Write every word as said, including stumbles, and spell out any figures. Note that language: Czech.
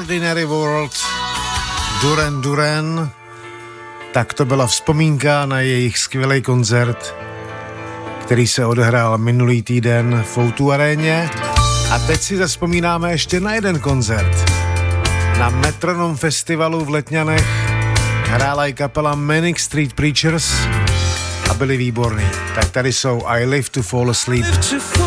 Ordinary World, Duran Duran. Tak to byla vzpomínka na jejich skvělý koncert, který se odehrál minulý týden v O dva aréně. A teď si zavzpomínáme ještě na jeden koncert. Na Metronom festivalu v Letňanech hrála i kapela Manic Street Preachers a byli výborní. Tak tady jsou I Live to Fall Asleep.